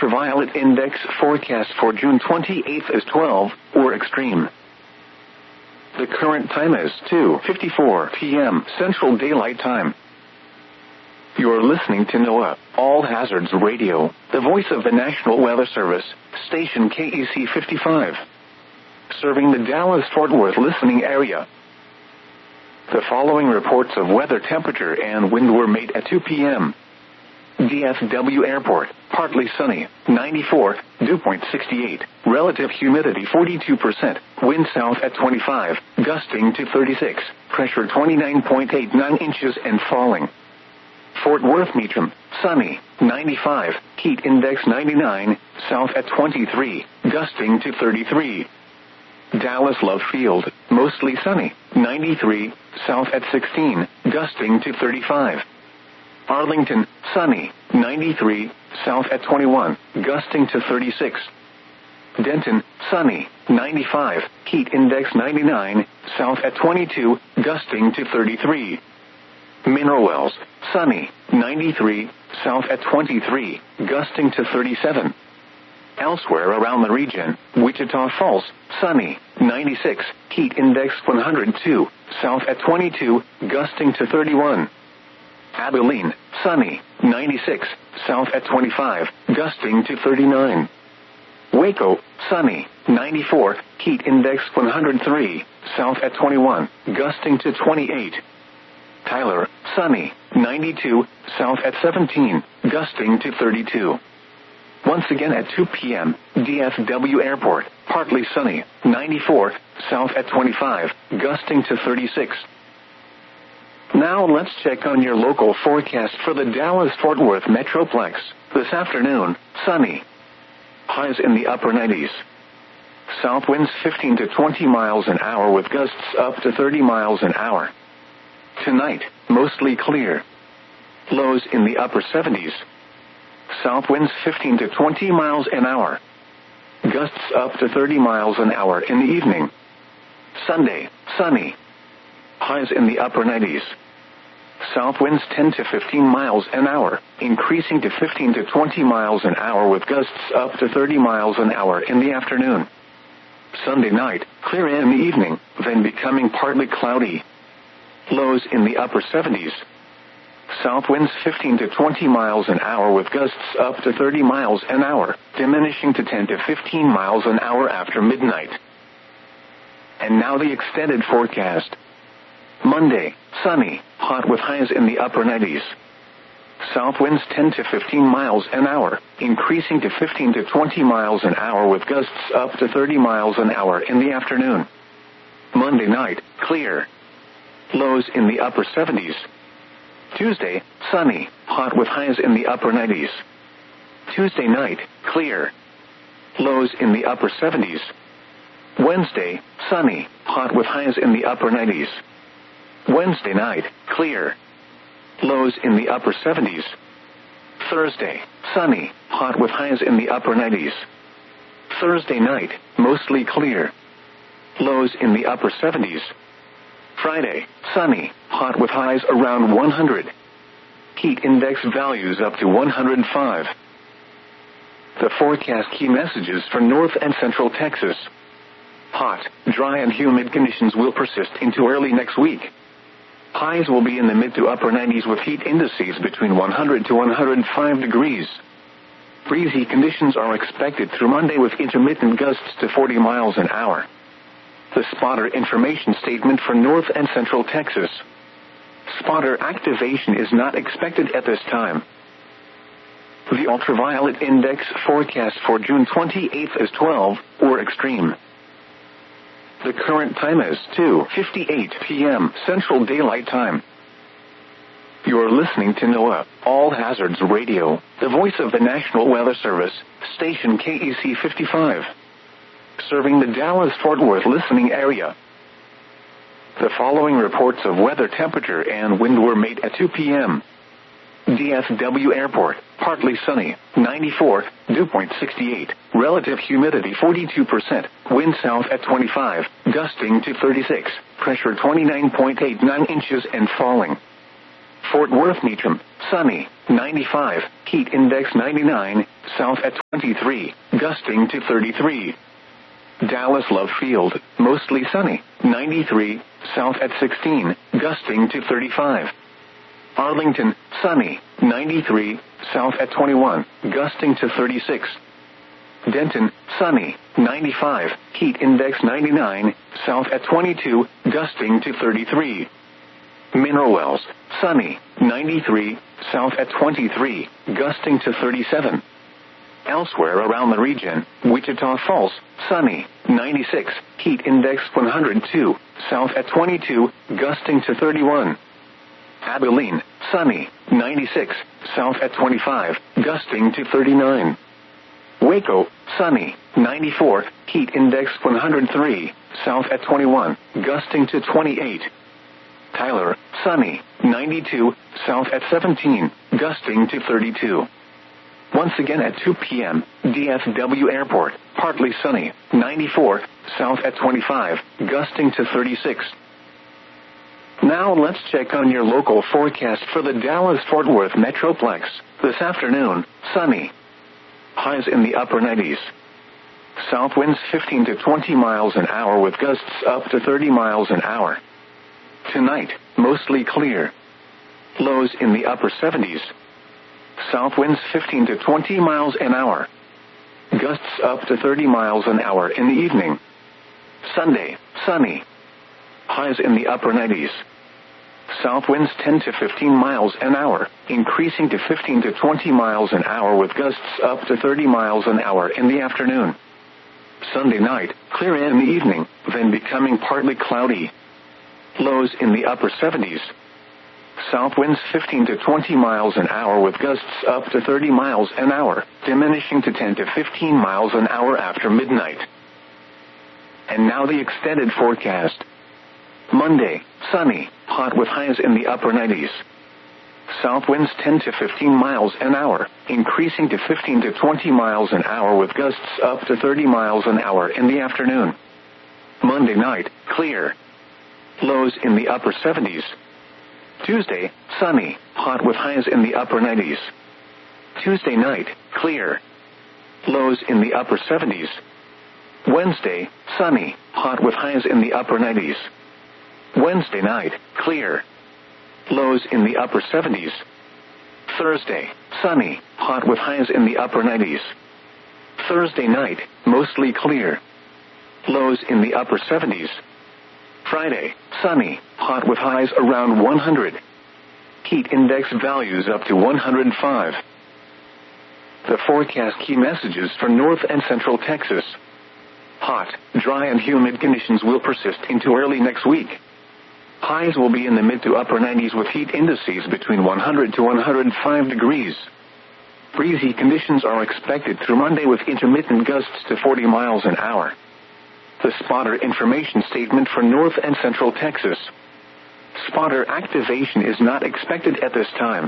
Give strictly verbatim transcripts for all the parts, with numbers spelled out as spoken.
ultraviolet index forecast for June twenty-eighth is twelve, or extreme. The current time is two fifty-four p m Central Daylight Time. You're listening to NOAA, All Hazards Radio, the voice of the National Weather Service, station K E C fifty-five. Serving the Dallas-Fort Worth listening area. The following reports of weather temperature and wind were made at two p m D F W Airport, partly sunny, ninety-four, dew point sixty-eight, relative humidity forty-two percent, wind south at twenty-five, gusting to thirty-six, pressure twenty-nine point eight nine inches and falling. Fort Worth Meacham, sunny, ninety-five, heat index ninety-nine, south at twenty-three, gusting to thirty-three. Dallas Love Field, mostly sunny, ninety-three, south at sixteen, gusting to thirty-five. Arlington, sunny, ninety-three, south at twenty-one, gusting to thirty-six. Denton, sunny, ninety-five, heat index ninety-nine, south at twenty-two, gusting to thirty-three. Mineral Wells, sunny, ninety-three, south at twenty-three, gusting to thirty-seven. Elsewhere around the region, Wichita Falls, sunny, ninety-six, heat index one hundred two, south at twenty-two, gusting to thirty-one. Abilene, sunny, ninety-six, south at twenty-five, gusting to thirty-nine. Waco, sunny, ninety-four, heat index one hundred three, south at twenty-one, gusting to twenty-eight. Tyler, sunny, ninety-two, south at seventeen, gusting to thirty-two. Once again at two p m, D F W Airport, partly sunny, ninety-four, south at twenty-five, gusting to thirty-six. Now let's check on your local forecast for the Dallas-Fort Worth Metroplex. This afternoon, sunny. Highs in the upper nineties. South winds fifteen to twenty miles an hour with gusts up to thirty miles an hour. Tonight, mostly clear. Lows in the upper seventies. South winds fifteen to twenty miles an hour. Gusts up to thirty miles an hour in the evening. Sunday, sunny. Highs in the upper nineties. South winds ten to fifteen miles an hour, increasing to fifteen to twenty miles an hour with gusts up to thirty miles an hour in the afternoon. Sunday night, clear in the evening, then becoming partly cloudy. Lows in the upper seventies. South winds fifteen to twenty miles an hour with gusts up to thirty miles an hour, diminishing to ten to fifteen miles an hour after midnight. And now the extended forecast. Monday, sunny, hot with highs in the upper nineties. South winds ten to fifteen miles an hour, increasing to fifteen to twenty miles an hour with gusts up to thirty miles an hour in the afternoon. Monday night, clear. Lows in the upper seventies. Tuesday, sunny, hot with highs in the upper nineties. Tuesday night, clear. Lows in the upper seventies. Wednesday, sunny, hot with highs in the upper nineties. Wednesday night, clear. Lows in the upper seventies. Thursday, sunny, hot with highs in the upper nineties. Thursday night, mostly clear. Lows in the upper seventies. Friday, sunny, hot with highs around one hundred. Heat index values up to one hundred five. The forecast key messages for North and Central Texas. Hot, dry and humid conditions will persist into early next week. Highs will be in the mid to upper nineties with heat indices between one hundred to one hundred five degrees. Breezy conditions are expected through Monday with intermittent gusts to forty miles an hour. The spotter information statement for North and Central Texas. Spotter activation is not expected at this time. The ultraviolet index forecast for June twenty-eighth is twelve, or extreme. The current time is two fifty-eight p m Central Daylight Time. You're listening to NOAA, All Hazards Radio, the voice of the National Weather Service, station K E C fifty-five. Serving the Dallas-Fort Worth listening area. The following reports of weather temperature and wind were made at two p m D F W Airport, partly sunny, ninety-four, dew point sixty-eight, relative humidity forty-two percent, wind south at twenty-five, gusting to thirty-six, pressure twenty-nine point eight nine inches and falling. Fort Worth Meacham, sunny, ninety-five, heat index ninety-nine, south at twenty. twenty-three, gusting to thirty-three. Dallas Love Field, mostly sunny, ninety-three, south at sixteen, gusting to thirty-five. Arlington, sunny, ninety-three, south at twenty-one, gusting to thirty-six. Denton, sunny, ninety-five, heat index ninety-nine, south at twenty-two, gusting to thirty-three. Mineral Wells, sunny, ninety-three, south at twenty-three, gusting to thirty-seven. Elsewhere around the region, Wichita Falls, sunny, ninety-six, heat index one hundred two, south at twenty-two, gusting to thirty-one. Abilene, sunny, ninety-six, south at twenty-five, gusting to thirty-nine. Waco, sunny, ninety-four, heat index one hundred three, south at twenty-one, gusting to twenty-eight. Tyler, sunny, ninety-two, south at seventeen, gusting to thirty-two. Once again at two p.m., D F W Airport, partly sunny, ninety-four, south at twenty-five, gusting to thirty-six. Now let's check on your local forecast for the Dallas-Fort Worth Metroplex. This afternoon, sunny. Highs in the upper nineties. South winds fifteen to twenty miles an hour with gusts up to thirty miles an hour. Tonight, mostly clear. Lows in the upper seventies. South winds fifteen to twenty miles an hour. Gusts up to thirty miles an hour in the evening. Sunday, sunny. Highs in the upper nineties. South winds ten to fifteen miles an hour, increasing to fifteen to twenty miles an hour with gusts up to thirty miles an hour in the afternoon. Sunday night, clear in the evening, then becoming partly cloudy. Lows in the upper seventies. South winds fifteen to twenty miles an hour with gusts up to thirty miles an hour, diminishing to ten to fifteen miles an hour after midnight. And now the extended forecast. Monday, sunny, hot with highs in the upper nineties. South winds ten to fifteen miles an hour, increasing to fifteen to twenty miles an hour with gusts up to thirty miles an hour in the afternoon. Monday night, clear. Lows in the upper seventies. Tuesday, sunny, hot with highs in the upper nineties. Tuesday night, clear. Lows in the upper seventies. Wednesday, sunny, hot with highs in the upper nineties. Wednesday night, clear. Lows in the upper seventies. Thursday, sunny, hot with highs in the upper nineties. Thursday night, mostly clear. Lows in the upper seventies. Friday, sunny, hot with highs around one hundred. Heat index values up to one hundred five. The forecast key messages for North and Central Texas. Hot, dry and humid conditions will persist into early next week. Highs will be in the mid to upper nineties with heat indices between one hundred to one hundred five degrees. Breezy conditions are expected through Monday with intermittent gusts to forty miles an hour. The spotter information statement for North and Central Texas. Spotter activation is not expected at this time.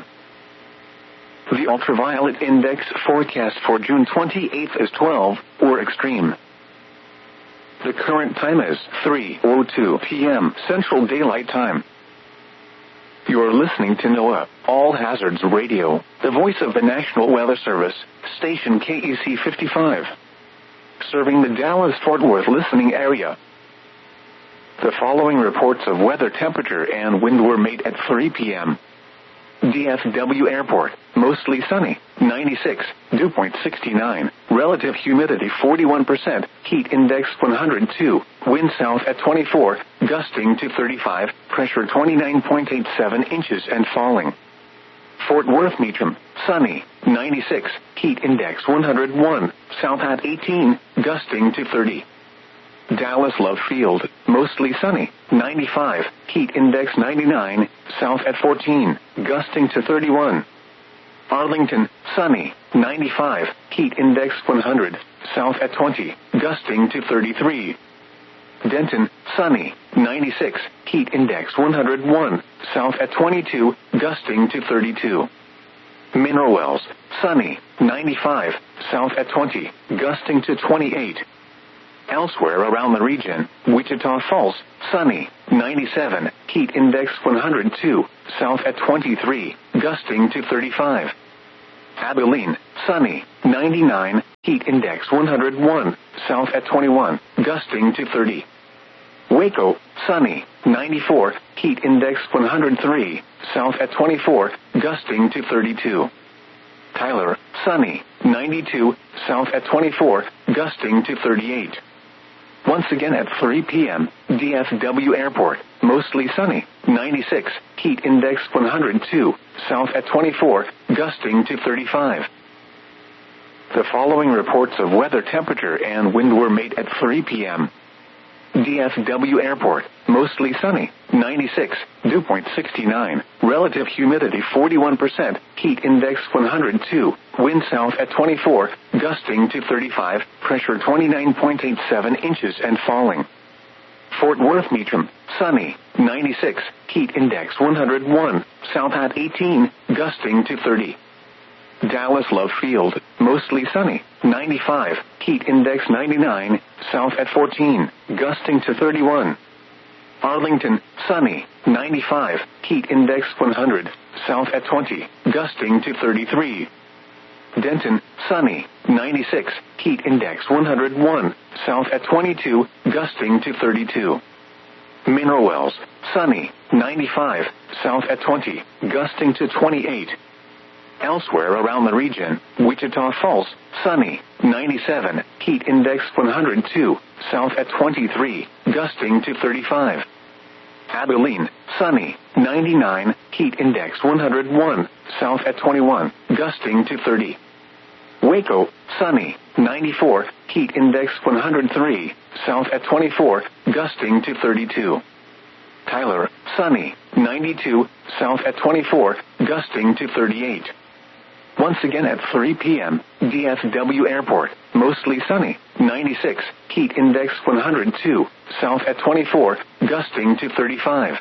The ultraviolet index forecast for June twenty-eighth is twelve, or extreme. The current time is three oh two p.m. Central Daylight Time. You're listening to NOAA, All Hazards Radio, the voice of the National Weather Service, station K E C fifty-five. Serving the Dallas-Fort Worth listening area. The following reports of weather temperature and wind were made at three p.m. D F W Airport, mostly sunny, ninety-six, dew point sixty-nine, relative humidity forty-one percent, heat index one hundred two, wind south at twenty-four, gusting to thirty-five, pressure twenty-nine point eight seven inches and falling. Fort Worth Meacham, sunny, ninety-six, heat index one hundred one, south at eighteen, gusting to thirty. Dallas Love Field, mostly sunny, ninety-five, heat index ninety-nine, south at fourteen, gusting to thirty-one. Arlington, sunny, ninety-five, heat index one hundred, south at twenty, gusting to thirty-three. Denton, sunny, ninety-six, heat index one hundred one, south at twenty-two, gusting to thirty-two. Mineral Wells, sunny, ninety-five, south at twenty, gusting to twenty-eight. Elsewhere around the region, Wichita Falls, sunny, ninety-seven, heat index one hundred two, south at twenty-three, gusting to thirty-five. Abilene, sunny, ninety-nine, heat index one hundred one, south at twenty-one, gusting to thirty. Waco, sunny, ninety-four, heat index one hundred three, south at twenty-four, gusting to thirty-two. Tyler, sunny, ninety-two, south at twenty-four, gusting to thirty-eight. Once again at three p.m., D F W Airport, mostly sunny, ninety-six, heat index one hundred two, south at twenty-four, gusting to thirty-five. The following reports of weather temperature and wind were made at three p.m. D F W Airport, mostly sunny, ninety-six, dew point sixty-nine, relative humidity forty-one percent, heat index one hundred two, wind south at twenty-four, gusting to thirty-five, pressure twenty-nine point eight seven inches and falling. Fort Worth Meacham, sunny, ninety-six, heat index one hundred one, south at eighteen, gusting to thirty. Dallas Love Field, mostly sunny, ninety-five, heat index ninety-nine, south at fourteen, gusting to thirty-one. Arlington, sunny, ninety-five, heat index one hundred, south at twenty, gusting to thirty-three. Denton, sunny, ninety-six, heat index one hundred one, south at twenty-two, gusting to thirty-two. Mineral Wells, sunny, ninety-five, south at twenty, gusting to twenty-eight. Elsewhere around the region, Wichita Falls, sunny, ninety-seven, heat index one hundred two, south at twenty-three, gusting to thirty-five. Abilene, sunny, ninety-nine, heat index one hundred one, south at twenty-one, gusting to thirty. Waco, sunny, ninety-four, heat index one hundred three, south at twenty-four, gusting to thirty-two. Tyler, sunny, ninety-two, south at twenty-four, gusting to thirty-eight. Once again at three p.m., D F W Airport, mostly sunny, ninety-six, heat index one hundred two, south at twenty-four, gusting to thirty-five.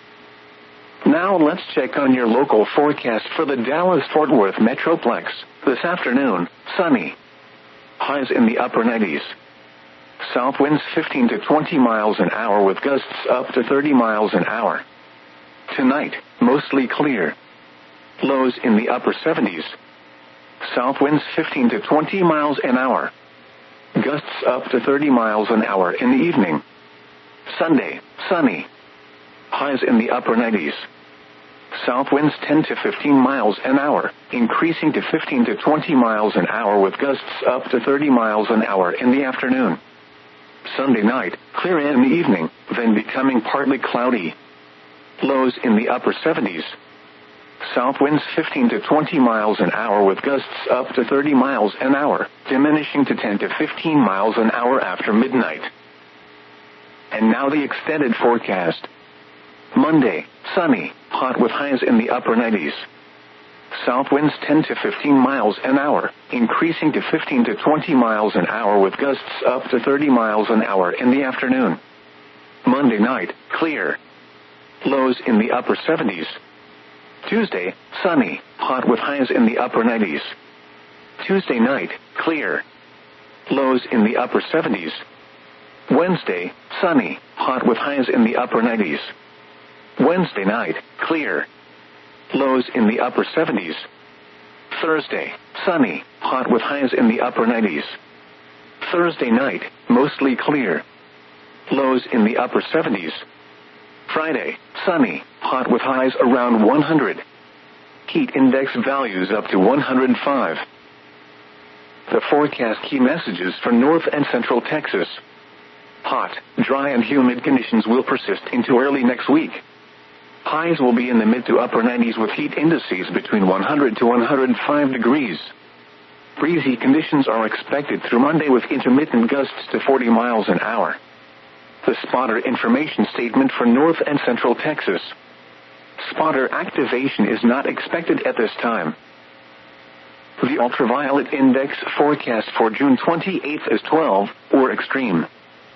Now let's check on your local forecast for the Dallas-Fort Worth Metroplex. This afternoon, sunny. Highs in the upper nineties. South winds fifteen to twenty miles an hour with gusts up to thirty miles an hour. Tonight, mostly clear. Lows in the upper seventies. South winds fifteen to twenty miles an hour. Gusts up to thirty miles an hour in the evening. Sunday, sunny. Highs in the upper nineties. South winds ten to fifteen miles an hour, increasing to fifteen to twenty miles an hour with gusts up to thirty miles an hour in the afternoon. Sunday night, clear in the evening, then becoming partly cloudy. Lows in the upper seventies. South winds fifteen to twenty miles an hour with gusts up to thirty miles an hour, diminishing to ten to fifteen miles an hour after midnight. And now the extended forecast. Monday, sunny, hot with highs in the upper nineties. South winds ten to fifteen miles an hour, increasing to fifteen to twenty miles an hour with gusts up to thirty miles an hour in the afternoon. Monday night, clear. Lows in the upper seventies. Tuesday, sunny, hot with highs in the upper nineties. Tuesday night, clear. Lows in the upper seventies. Wednesday, sunny, hot with highs in the upper nineties. Wednesday night, clear. Lows in the upper seventies. Thursday, sunny, hot with highs in the upper nineties. Thursday night, mostly clear. Lows in the upper seventies. Friday, sunny, hot with highs around one hundred. Heat index values up to one hundred five. The forecast key messages for North and Central Texas. Hot, dry and humid conditions will persist into early next week. Highs will be in the mid to upper nineties with heat indices between one hundred to one hundred five degrees. Breezy conditions are expected through Monday with intermittent gusts to forty miles an hour. The spotter information statement for North and Central Texas. Spotter activation is not expected at this time. The ultraviolet index forecast for June twenty-eighth is twelve, or extreme.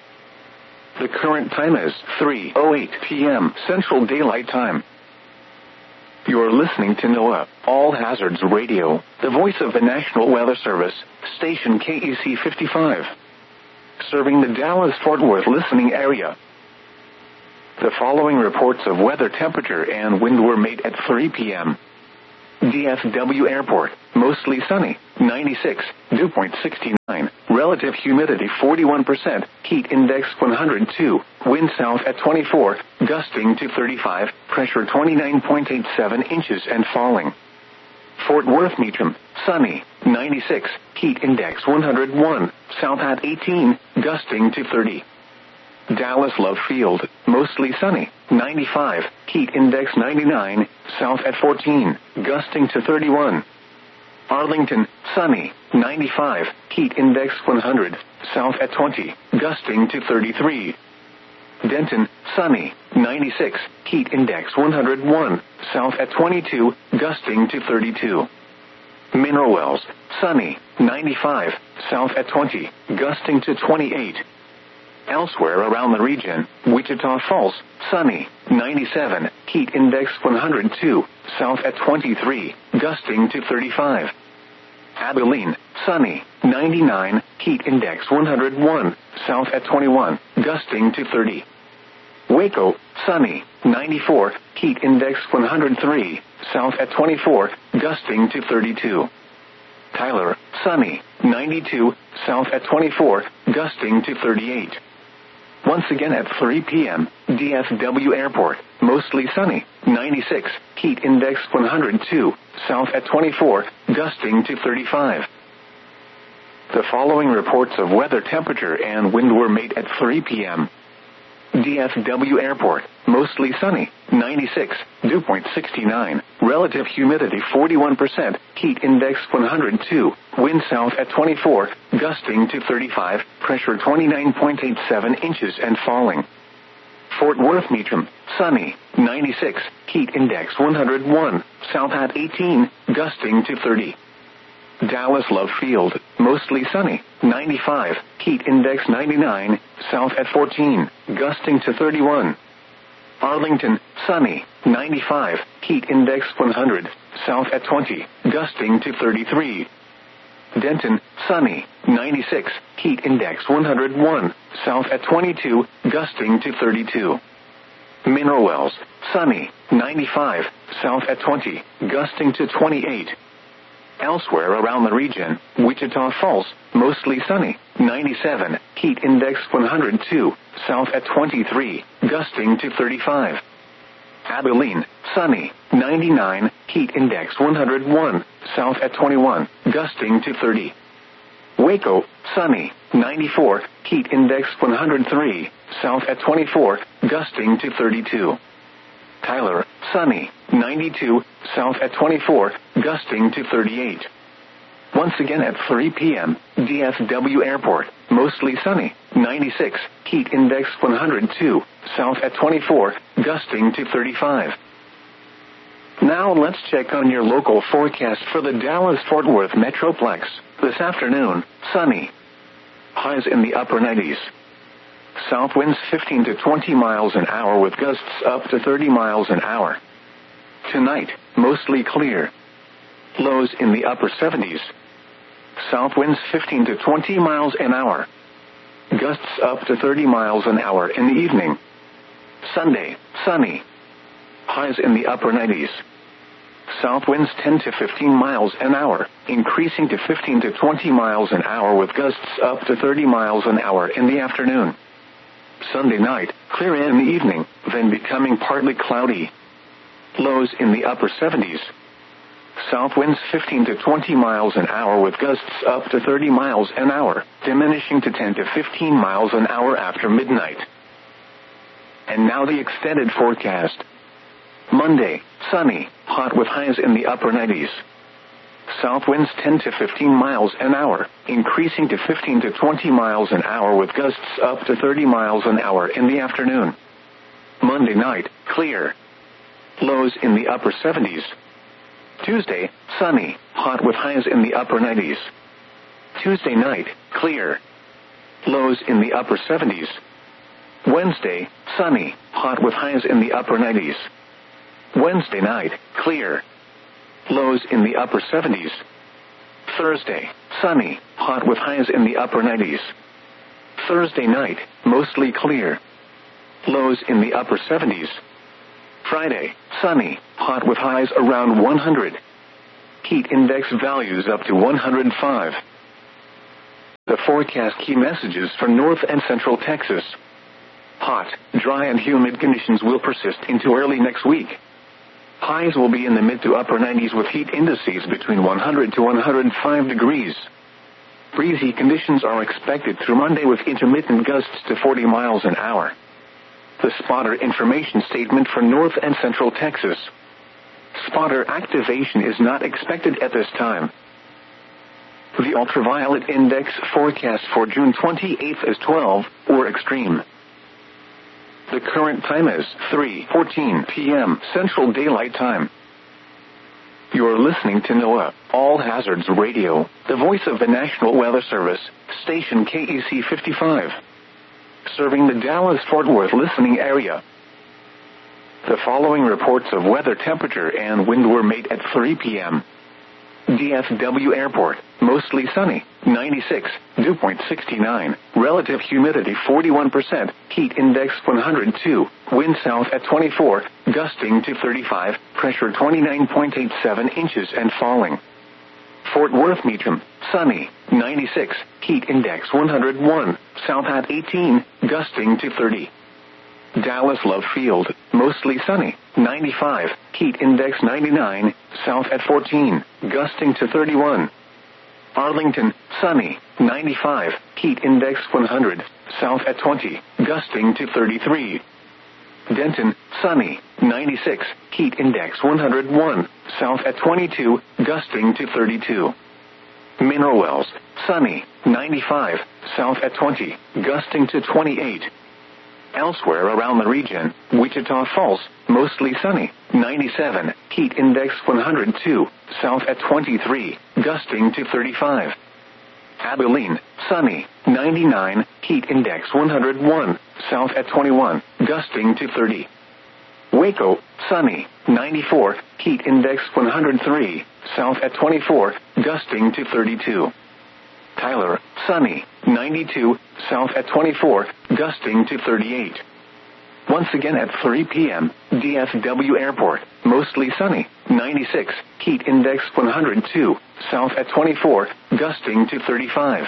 The current time is three oh eight p.m. Central Daylight Time. You're listening to NOAA, All Hazards Radio, the voice of the National Weather Service, station K E C fifty-five. Serving the Dallas-Fort Worth listening area. The following reports of weather temperature and wind were made at three p.m. D F W Airport, mostly sunny, ninety-six, dew point sixty-nine. relative humidity forty-one percent, heat index one hundred two, wind south at twenty-four, gusting to thirty-five, pressure twenty-nine point eight seven inches and falling. Fort Worth Meacham, sunny, ninety-six, heat index one hundred one, south at eighteen, gusting to thirty. Dallas Love Field, mostly sunny, ninety-five, heat index ninety-nine, south at fourteen, gusting to thirty-one. Arlington, sunny, ninety-five, heat index one hundred, south at twenty, gusting to thirty-three. Denton, sunny, ninety-six, heat index one hundred one, south at twenty-two, gusting to thirty-two. Mineral Wells, sunny, ninety-five, south at twenty, gusting to twenty-eight. Elsewhere around the region, Wichita Falls, sunny, ninety-seven, heat index one hundred two, south at twenty-three, gusting to thirty-five. Abilene, sunny, ninety-nine, heat index one hundred one, south at twenty-one, gusting to thirty. Waco, sunny, ninety-four, heat index one hundred three, south at twenty-four, gusting to thirty-two. Tyler, sunny, ninety-two, south at twenty-four, gusting to thirty-eight. Once again at three p.m., D F W Airport, mostly sunny, ninety-six, heat index one hundred two, south at twenty-four, gusting to thirty-five. The following reports of weather temperature and wind were made at three p.m. D F W Airport, mostly sunny, ninety-six, dew point sixty-nine, relative humidity forty-one percent, heat index one hundred two, wind south at twenty-four, gusting to thirty-five, pressure twenty-nine point eight seven inches and falling. Fort Worth Meacham, sunny, ninety-six, heat index one hundred one, south at eighteen, gusting to thirty. Dallas Love Field, mostly sunny, ninety-five, heat index ninety-nine, south at fourteen, gusting to thirty-one. Arlington, sunny, ninety-five, heat index one hundred, south at twenty, gusting to thirty-three. Denton, sunny, ninety-six, heat index one hundred one, south at twenty-two, gusting to thirty-two. Mineral Wells, sunny, ninety-five, south at twenty, gusting to twenty-eight. Elsewhere around the region, Wichita Falls, mostly sunny, ninety-seven, heat index one hundred two, south at twenty-three, gusting to thirty-five. Abilene, sunny, ninety-nine, heat index one hundred one, south at twenty-one, gusting to thirty. Waco, sunny, ninety-four, heat index one hundred three, south at twenty-four, gusting to thirty-two. Tyler, sunny, ninety-two, south at twenty-four, gusting to thirty-eight. Once again at three p.m., D F W Airport, mostly sunny, ninety-six, heat index one hundred two, south at twenty-four, gusting to thirty-five. Now let's check on your local forecast for the Dallas-Fort Worth Metroplex. This afternoon, sunny. Highs in the upper nineties. South winds fifteen to twenty miles an hour with gusts up to thirty miles an hour. Tonight, mostly clear. Lows in the upper seventies. South winds fifteen to twenty miles an hour. Gusts up to thirty miles an hour in the evening. Sunday, sunny. Highs in the upper nineties. South winds ten to fifteen miles an hour, increasing to fifteen to twenty miles an hour with gusts up to thirty miles an hour in the afternoon. Sunday night, clear in the evening, then becoming partly cloudy. Lows in the upper seventies. South winds fifteen to twenty miles an hour with gusts up to thirty miles an hour, diminishing to ten to fifteen miles an hour after midnight. And now the extended forecast. Monday, sunny, hot with highs in the upper nineties. South winds ten to fifteen miles an hour, increasing to fifteen to twenty miles an hour with gusts up to thirty miles an hour in the afternoon. Monday night, clear. Lows in the upper seventies. Tuesday, sunny, hot with highs in the upper nineties. Tuesday night, clear. Lows in the upper seventies. Wednesday, sunny, hot with highs in the upper nineties. Wednesday night, clear. Lows in the upper seventies. Thursday, sunny, hot with highs in the upper nineties. Thursday night, mostly clear. Lows in the upper seventies. Friday, sunny, hot with highs around one hundred. Heat index values up to one hundred five. The forecast key messages for north and central Texas. Hot, dry and humid conditions will persist into early next week. Highs will be in the mid to upper nineties with heat indices between one hundred to one hundred five degrees. Breezy conditions are expected through Monday with intermittent gusts to forty miles an hour. The spotter information statement for north and central Texas. Spotter activation is not expected at this time. The ultraviolet index forecast for June twenty-eighth is twelve, or extreme. The current time is three fourteen p.m. Central Daylight Time. You're listening to NOAA, All Hazards Radio, the voice of the National Weather Service, station K E C fifty-five. Serving the Dallas-Fort Worth listening area. The following reports of weather temperature and wind were made at three p.m. D F W Airport, mostly sunny, ninety-six, dew point sixty-nine, relative humidity forty-one percent, heat index one hundred two, wind south at twenty-four, gusting to thirty-five, pressure twenty-nine point eight seven inches and falling. Fort Worth Meacham, sunny, ninety-six, heat index one hundred one, south at eighteen, gusting to thirty. Dallas Love Field, mostly sunny, ninety-five, heat index ninety-nine, south at fourteen, gusting to thirty-one. Arlington, sunny, ninety-five, heat index one hundred, south at twenty, gusting to thirty-three. Denton, sunny, ninety-six, heat index one hundred one, south at twenty-two, gusting to thirty-two. Mineral Wells, sunny, ninety-five, south at twenty, gusting to twenty-eight. Elsewhere around the region, Wichita Falls, mostly sunny, ninety-seven, heat index one hundred two, south at twenty-three, gusting to thirty-five. Abilene, sunny, ninety-nine, heat index one hundred one, south at twenty-one, gusting to thirty. Waco, sunny, ninety-four, heat index one hundred three, south at twenty-four, gusting to thirty-two. Tyler, sunny, ninety-two, south at twenty-four, gusting to thirty-eight. Once again at three p.m., D F W Airport, mostly sunny, ninety-six, heat index one hundred two, south at twenty-four, gusting to thirty-five.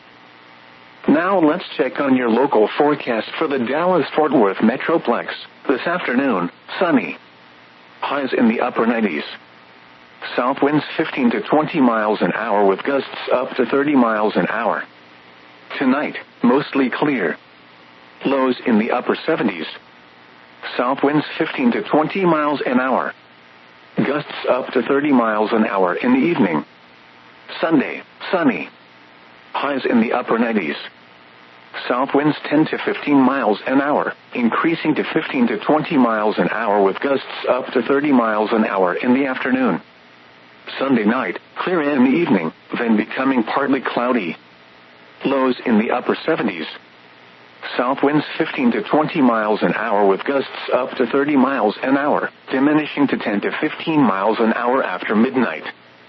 Now let's check on your local forecast for the Dallas-Fort Worth Metroplex. This afternoon, sunny. Highs in the upper nineties. South winds fifteen to twenty miles an hour with gusts up to thirty miles an hour. Tonight, mostly clear. Lows in the upper seventies. South winds fifteen to twenty miles an hour. Gusts up to thirty miles an hour in the evening. Sunday, sunny. Highs in the upper nineties. South winds ten to fifteen miles an hour, increasing to fifteen to twenty miles an hour with gusts up to thirty miles an hour in the afternoon. Sunday night, clear in the evening, then becoming partly cloudy. Lows in the upper seventies. South winds fifteen to twenty miles an hour with gusts up to thirty miles an hour, diminishing to ten to fifteen miles an hour after midnight.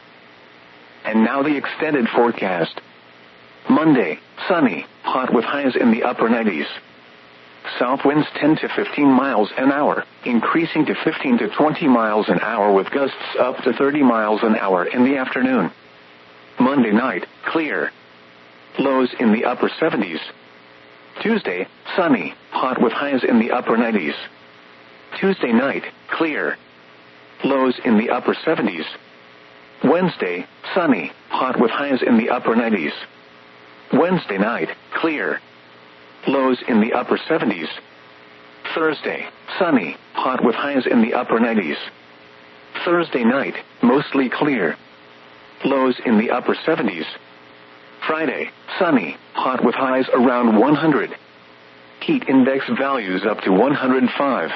And now the extended forecast. Monday, sunny, hot with highs in the upper nineties. South winds ten to fifteen miles an hour, increasing to fifteen to twenty miles an hour with gusts up to thirty miles an hour in the afternoon. Monday night, clear. Lows in the upper seventies. Tuesday, sunny, hot with highs in the upper nineties. Tuesday night, clear. Lows in the upper seventies. Wednesday, sunny, hot with highs in the upper nineties. Wednesday night, clear. Lows in the upper seventies. Thursday, sunny, hot with highs in the upper nineties. Thursday night, mostly clear. Lows in the upper seventies. Friday, sunny, hot with highs around one hundred. Heat index values up to one hundred five.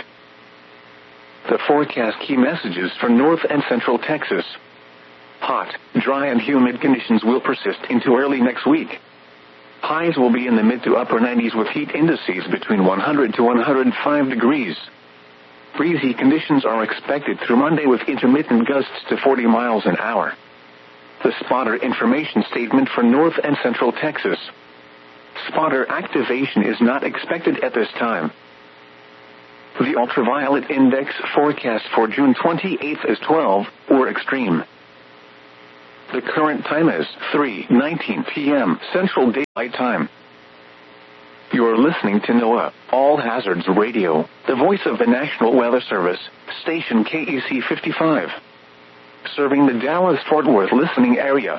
The forecast key messages for north and central Texas. Hot, dry and humid conditions will persist into early next week. Highs will be in the mid to upper nineties with heat indices between one hundred to one hundred five degrees. Breezy conditions are expected through Monday with intermittent gusts to forty miles an hour. The spotter information statement for north and central Texas. Spotter activation is not expected at this time. The ultraviolet index forecast for June twenty-eighth is twelve, or extreme. The current time is three nineteen p.m. Central Daylight Time. You're listening to NOAA, All Hazards Radio, the voice of the National Weather Service, station K E C fifty-five. Serving the Dallas-Fort Worth listening area.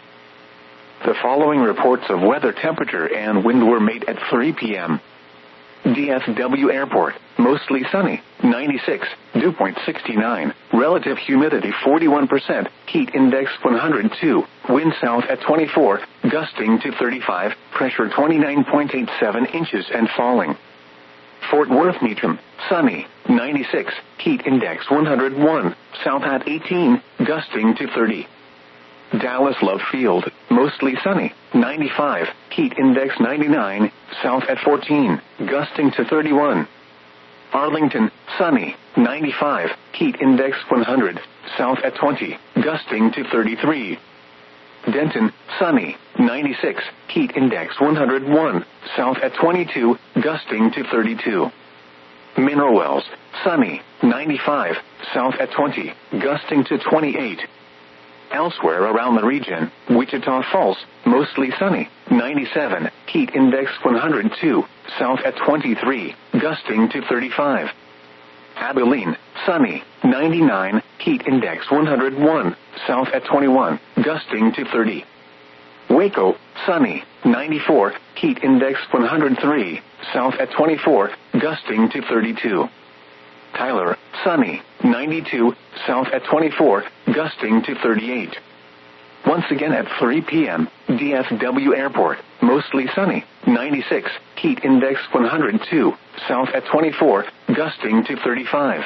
The following reports of weather temperature and wind were made at three p.m. D F W Airport, mostly sunny, ninety-six, dew point sixty-nine, relative humidity forty-one percent, heat index one hundred two, wind south at twenty-four, gusting to thirty-five, pressure twenty-nine point eight seven inches and falling. Fort Worth Meacham, sunny, ninety-six, heat index one hundred one, south at eighteen, gusting to thirty. Dallas Love Field, mostly sunny, ninety-five, heat index ninety-nine, south at fourteen, gusting to thirty-one. Arlington, sunny, ninety-five, heat index one hundred, south at twenty, gusting to thirty-three. Denton, sunny, ninety-six, heat index one hundred one, south at twenty-two, gusting to thirty-two. Mineral Wells, sunny, ninety-five, south at twenty, gusting to twenty-eight. Elsewhere around the region, Wichita Falls, mostly sunny, ninety-seven, heat index one hundred two, south at twenty-three, gusting to thirty-five. Abilene, sunny, ninety-nine, heat index one hundred one, south at twenty-one, gusting to thirty. Waco, sunny, ninety-four, heat index one hundred three, south at twenty-four, gusting to thirty-two. Tyler, sunny, ninety-two, south at twenty-four, gusting to thirty-eight. Once again at three p.m., D F W Airport, mostly sunny, ninety-six, heat index one hundred two, south at twenty-four, gusting to thirty-five.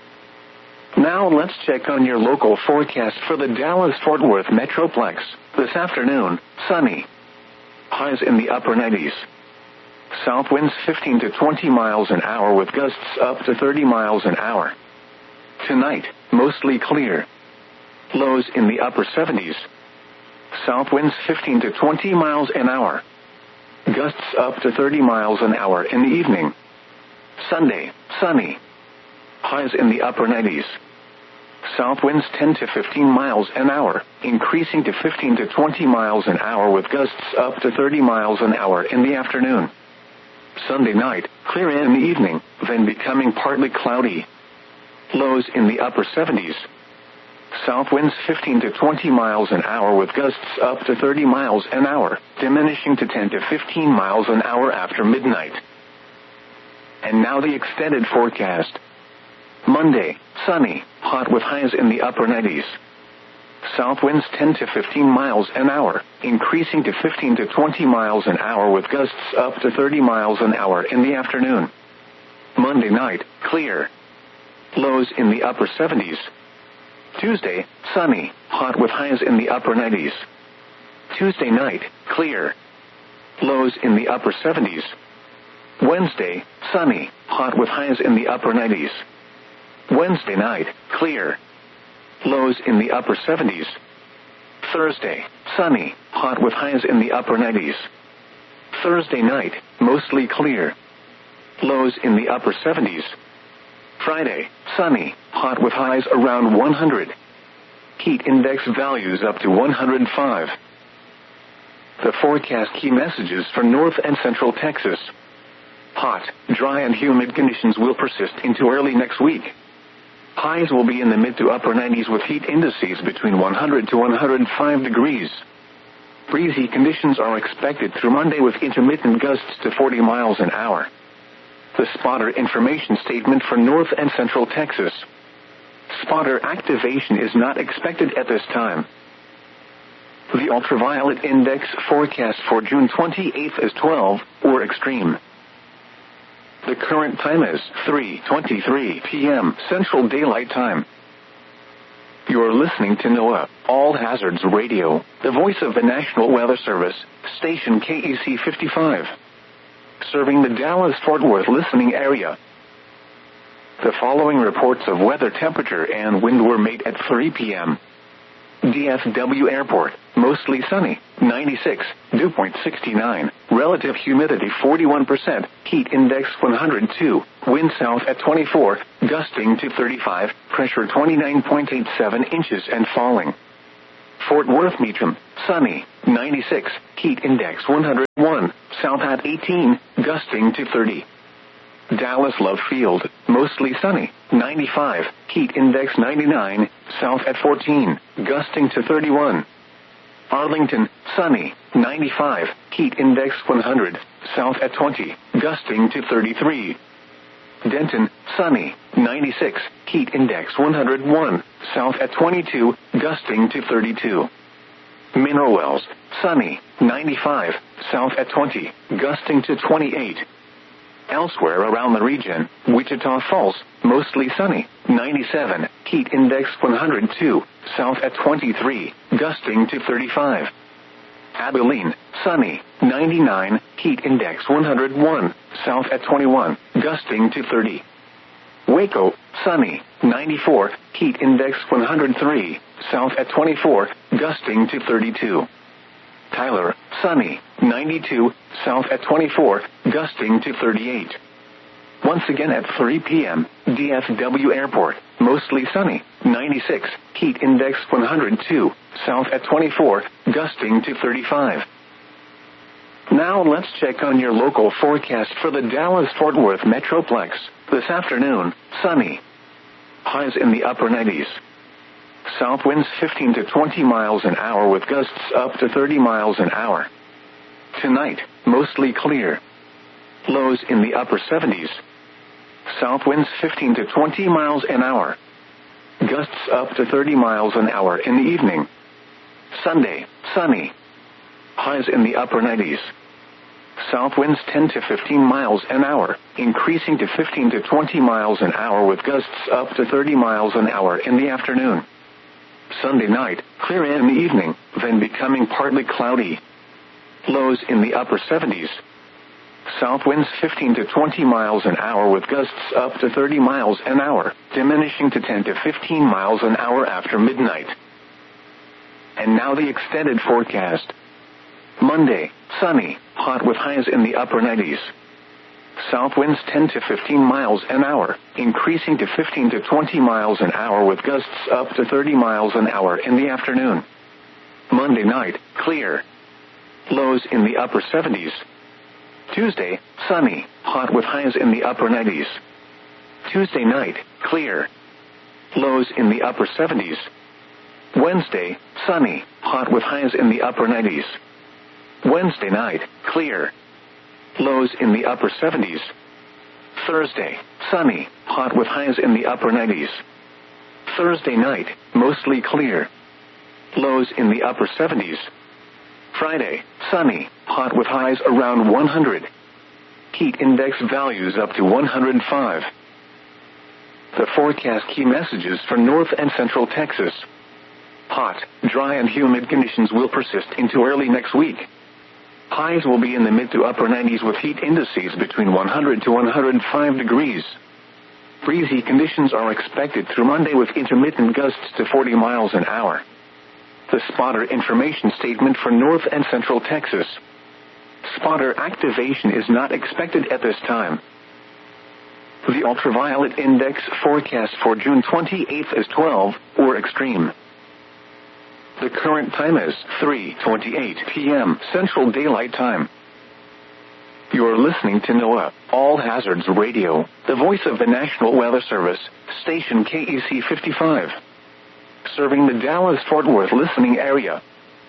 Now let's check on your local forecast for the Dallas-Fort Worth Metroplex. This afternoon, sunny. Highs in the upper nineties. South winds fifteen to twenty miles an hour with gusts up to thirty miles an hour. Tonight, mostly clear. Lows in the upper seventies. South winds fifteen to twenty miles an hour. Gusts up to thirty miles an hour in the evening. Sunday, sunny. Highs in the upper nineties. South winds ten to fifteen miles an hour, increasing to fifteen to twenty miles an hour with gusts up to thirty miles an hour in the afternoon. Sunday night, clear in the evening, then becoming partly cloudy. Lows in the upper seventies. South winds fifteen to twenty miles an hour with gusts up to thirty miles an hour, diminishing to ten to fifteen miles an hour after midnight. And now the extended forecast. Monday, sunny, hot with highs in the upper nineties. South winds ten to fifteen miles an hour, increasing to fifteen to twenty miles an hour with gusts up to thirty miles an hour in the afternoon. Monday night, clear. Lows in the upper seventies. Tuesday, sunny, hot with highs in the upper nineties. Tuesday night, clear. Lows in the upper seventies. Wednesday, sunny, hot with highs in the upper nineties. Wednesday night, clear. Lows in the upper seventies. Thursday, sunny, hot with highs in the upper nineties. Thursday night, mostly clear. Lows in the upper seventies. Friday, sunny, hot with highs around one hundred. Heat index values up to one hundred five. The forecast key messages for North and Central Texas. Hot, dry and humid conditions will persist into early next week. Highs will be in the mid to upper nineties with heat indices between one hundred to one hundred five degrees. Breezy conditions are expected through Monday with intermittent gusts to forty miles an hour. The spotter information statement for North and Central Texas. Spotter activation is not expected at this time. The ultraviolet index forecast for June twenty-eighth is twelve, or extreme. The current time is three twenty-three p.m. Central Daylight Time. You're listening to NOAA, All Hazards Radio, the voice of the National Weather Service, station K E C fifty-five. Serving the Dallas-Fort Worth listening area. The following reports of weather temperature and wind were made at three p.m. D F W Airport, mostly sunny, ninety-six, dew point sixty-nine, relative humidity forty-one percent, heat index one hundred two, wind south at twenty-four, gusting to thirty-five, pressure twenty-nine point eight seven inches and falling. Fort Worth Meacham, sunny, ninety-six, heat index one hundred one, south at eighteen, gusting to thirty. Dallas Love Field, mostly sunny, ninety-five, heat index ninety-nine, south at fourteen, gusting to thirty-one. Arlington, sunny, ninety-five, heat index one hundred, south at twenty, gusting to thirty-three. Denton, sunny, ninety-six, heat index one hundred one, south at twenty-two, gusting to thirty-two. Mineral Wells, sunny, ninety-five, south at twenty, gusting to twenty-eight. Elsewhere around the region, Wichita Falls, mostly sunny, ninety-seven, heat index one hundred two, south at twenty-three, gusting to thirty-five. Abilene, sunny, ninety-nine, heat index one hundred one, south at twenty-one, gusting to thirty. Waco, sunny, ninety-four, heat index one hundred three, south at twenty-four, gusting to thirty-two. Tyler, sunny, ninety-two, south at twenty-four, gusting to thirty-eight. Once again at three p.m., D F W Airport, mostly sunny, ninety-six, heat index one hundred two, south at twenty-four, gusting to thirty-five. Now let's check on your local forecast for the Dallas-Fort Worth Metroplex. This afternoon, sunny. Highs in the upper nineties. South winds fifteen to twenty miles an hour with gusts up to thirty miles an hour. Tonight, mostly clear. Lows in the upper seventies. South winds fifteen to twenty miles an hour. Gusts up to thirty miles an hour in the evening. Sunday, sunny. Highs in the upper nineties. South winds ten to fifteen miles an hour, increasing to fifteen to twenty miles an hour with gusts up to thirty miles an hour in the afternoon. Sunday night, clear in the evening, then becoming partly cloudy. Lows in the upper seventies. South winds fifteen to twenty miles an hour with gusts up to thirty miles an hour, diminishing to ten to fifteen miles an hour after midnight. And now the extended forecast. Monday, sunny, hot with highs in the upper nineties. South winds ten to fifteen miles an hour, increasing to fifteen to twenty miles an hour with gusts up to thirty miles an hour in the afternoon. Monday night, clear. Lows in the upper seventies. Tuesday, sunny, hot with highs in the upper nineties. Tuesday night, clear. Lows in the upper seventies. Wednesday, sunny, hot with highs in the upper nineties. Wednesday night, clear. Lows in the upper seventies. Thursday, sunny, hot with highs in the upper nineties. Thursday night, mostly clear. Lows in the upper seventies. Friday, sunny, hot with highs around one hundred. Heat index values up to one hundred five. The forecast key messages for North and Central Texas. Hot, dry and humid conditions will persist into early next week. Highs will be in the mid to upper nineties with heat indices between one hundred to one hundred five degrees. Breezy conditions are expected through Monday with intermittent gusts to forty miles an hour. The spotter information statement for North and Central Texas. Spotter activation is not expected at this time. The ultraviolet index forecast for June twenty-eighth is twelve, or extreme. The current time is three twenty-eight p.m. Central Daylight Time. You're listening to NOAA, All Hazards Radio, the voice of the National Weather Service, station K E C fifty-five. Serving the Dallas-Fort Worth listening area.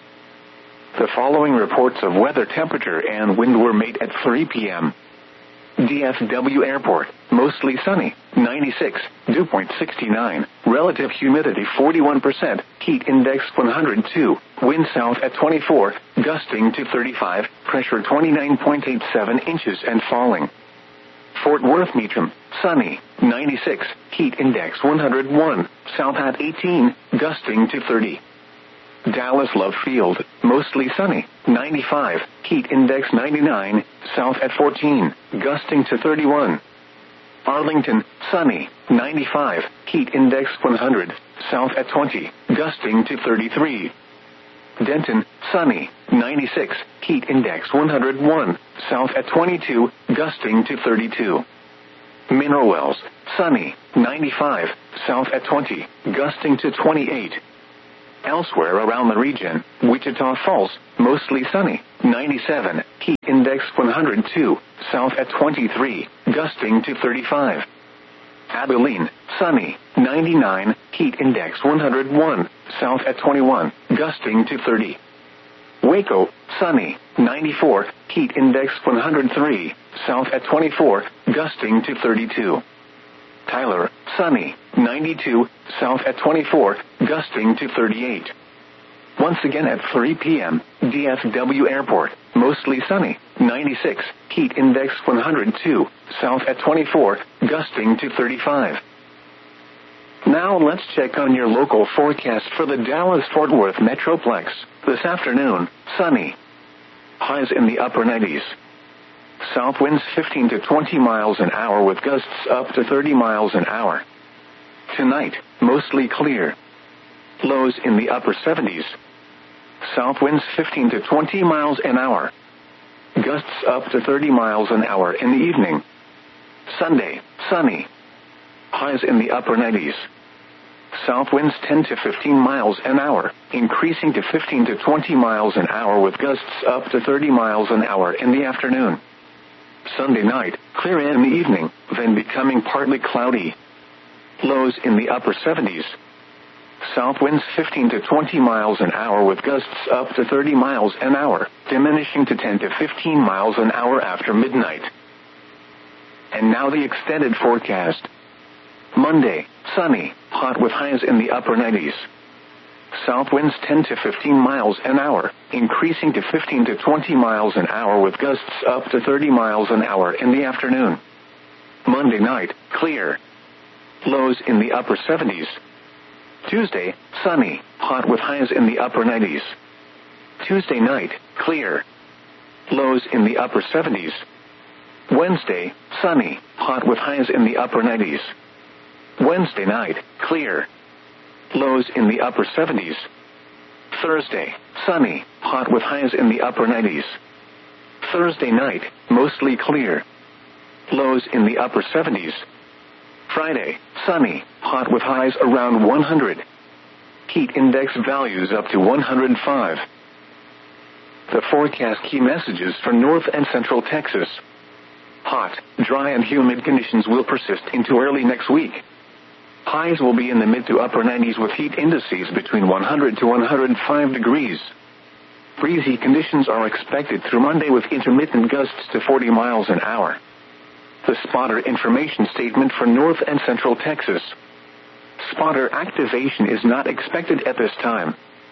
The following reports of weather temperature and wind were made at three p.m. D F W Airport, mostly sunny, ninety-six, dew point sixty-nine, relative humidity forty-one percent, heat index one hundred two, wind south at twenty-four, gusting to thirty-five, pressure twenty-nine point eight seven inches and falling. Fort Worth Meacham, sunny, ninety-six, heat index one hundred one, south at eighteen, gusting to thirty. Dallas Love Field, mostly sunny, ninety-five, heat index ninety-nine, south at fourteen, gusting to thirty-one. Arlington, sunny, ninety-five, heat index one hundred, south at twenty, gusting to thirty-three. Denton, sunny, ninety-six, heat index one hundred one, south at twenty-two, gusting to thirty-two. Mineral Wells, sunny, ninety-five, south at twenty, gusting to twenty-eight. Elsewhere around the region, Wichita Falls, mostly sunny, ninety-seven, heat index one hundred two, south at twenty-three, gusting to thirty-five. Abilene, sunny, ninety-nine, heat index one hundred one, south at twenty-one, gusting to thirty. Waco, sunny, ninety-four, heat index one hundred three, south at twenty-four, gusting to thirty-two. Tyler, sunny, ninety-two, south at twenty-four, gusting to thirty-eight. Once again at three p.m., D F W Airport, mostly sunny, ninety-six, heat index one hundred two, south at twenty-four, gusting to thirty-five. Now let's check on your local forecast for the Dallas-Fort Worth Metroplex. This afternoon, sunny. Highs in the upper nineties. South winds fifteen to twenty miles an hour with gusts up to thirty miles an hour. Tonight, mostly clear. Lows in the upper seventies. South winds fifteen to twenty miles an hour. Gusts up to thirty miles an hour in the evening. Sunday, sunny. Highs in the upper nineties. South winds ten to fifteen miles an hour, increasing to fifteen to twenty miles an hour with gusts up to thirty miles an hour in the afternoon. Sunday night, clear in the evening, then becoming partly cloudy. Lows in the upper seventies. South winds fifteen to twenty miles an hour with gusts up to thirty miles an hour, diminishing to ten to fifteen miles an hour after midnight. And now the extended forecast. Monday, sunny, hot with highs in the upper nineties. South winds ten to fifteen miles an hour, increasing to fifteen to twenty miles an hour with gusts up to thirty miles an hour in the afternoon. Monday night, clear. Lows in the upper seventies. Tuesday, sunny, hot with highs in the upper nineties. Tuesday night, clear. Lows in the upper seventies. Wednesday, sunny, hot with highs in the upper nineties. Wednesday night, clear. Lows in the upper seventies. Thursday, sunny, hot with highs in the upper nineties. Thursday night, mostly clear. Lows in the upper seventies. Friday, sunny, hot with highs around one hundred. Heat index values up to one hundred five. The forecast key messages for North and Central Texas. Hot, dry and humid conditions will persist into early next week. Highs will be in the mid to upper nineties with heat indices between one hundred to one hundred five degrees. Breezy conditions are expected through Monday with intermittent gusts to forty miles an hour. The spotter information statement for North and Central Texas. Spotter activation is not expected at this time.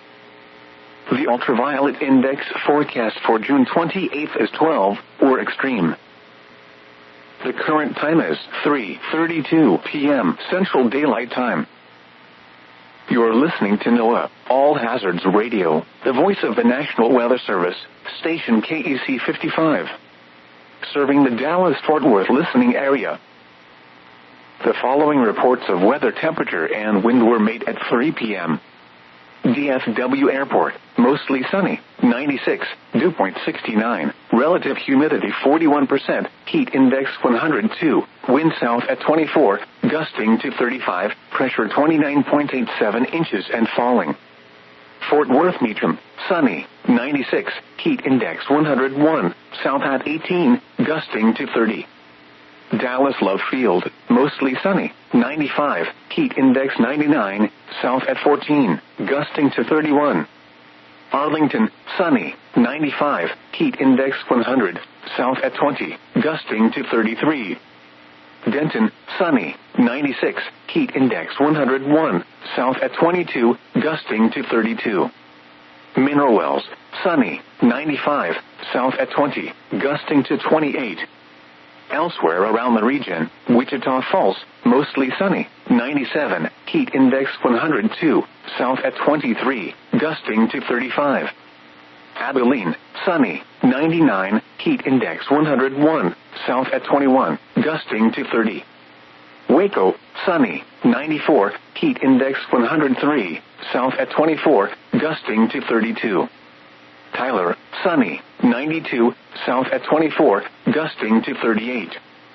The ultraviolet index forecast for June twenty-eighth is twelve, or extreme. The current time is three thirty-two p.m. Central Daylight Time. You're listening to NOAA, All Hazards Radio, the voice of the National Weather Service, station K E C fifty-five. Serving the Dallas-Fort Worth listening area. The following reports of weather temperature and wind were made at three p.m. D F W Airport, mostly sunny, ninety-six, dew point sixty-nine, relative humidity forty-one percent, heat index one hundred two, wind south at twenty-four, gusting to thirty-five, pressure twenty-nine point eight seven inches and falling. Fort Worth Meacham, sunny, ninety-six, heat index one hundred one, south at eighteen, gusting to thirty. Dallas Love Field, mostly sunny, ninety-five, heat index ninety-nine, south at fourteen, gusting to thirty-one. Arlington, sunny, ninety-five, heat index one hundred, south at twenty, gusting to thirty-three. Denton, sunny, ninety-six, heat index one hundred one, south at twenty-two, gusting to thirty-two. Mineral Wells, sunny, ninety-five, south at twenty, gusting to twenty-eight. Elsewhere around the region, Wichita Falls, mostly sunny, ninety-seven, heat index one hundred two, south at twenty-three, gusting to thirty-five. Abilene, sunny, ninety-nine, heat index one hundred one, south at twenty-one, gusting to thirty. Waco, sunny, ninety-four, heat index one hundred three, south at twenty-four, gusting to thirty-two. Tyler, sunny, ninety-two, south at twenty-four, gusting to thirty-eight.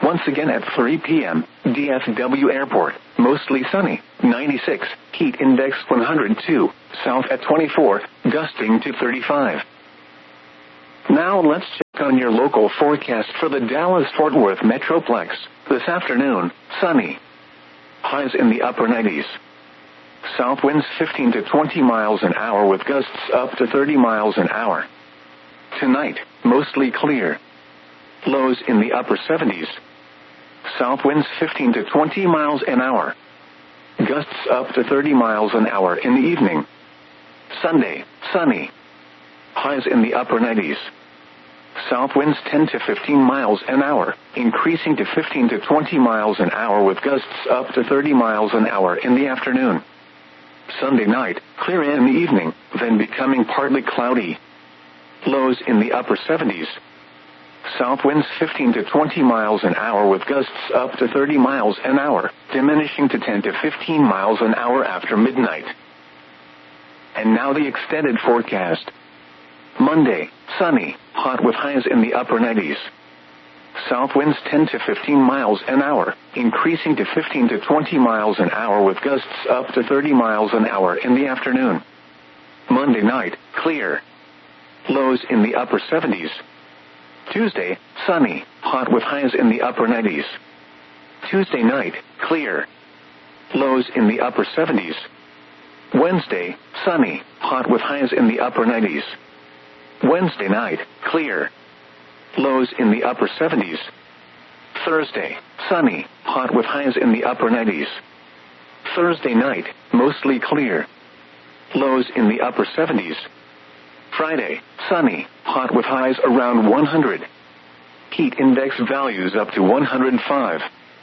Once again at three p.m., D F W Airport, mostly sunny, ninety-six, heat index one hundred two, south at twenty-four, gusting to thirty-five. Now let's check on your local forecast for the Dallas-Fort Worth Metroplex. This afternoon, sunny. Highs in the upper nineties. South winds fifteen to twenty miles an hour with gusts up to thirty miles an hour. Tonight, mostly clear. Lows in the upper seventies. South winds fifteen to twenty miles an hour. Gusts up to thirty miles an hour in the evening. Sunday, sunny. Highs in the upper nineties. South winds ten to fifteen miles an hour, increasing to fifteen to twenty miles an hour with gusts up to thirty miles an hour in the afternoon. Sunday night, clear in the evening, then becoming partly cloudy. Lows in the upper seventies. South winds fifteen to twenty miles an hour with gusts up to thirty miles an hour, diminishing to ten to fifteen miles an hour after midnight. And now the extended forecast. Monday, sunny, hot with highs in the upper nineties. South winds ten to fifteen miles an hour, increasing to fifteen to twenty miles an hour with gusts up to thirty miles an hour in the afternoon. Monday night, clear. Lows in the upper seventies. Tuesday, sunny, hot with highs in the upper nineties. Tuesday night, clear. Lows in the upper seventies. Wednesday, sunny, hot with highs in the upper nineties. Wednesday night, clear. Lows in the upper seventies. Thursday, sunny, hot with highs in the upper nineties. Thursday night, mostly clear. Lows in the upper seventies. Friday, sunny, hot with highs around one hundred. Heat index values up to one hundred five.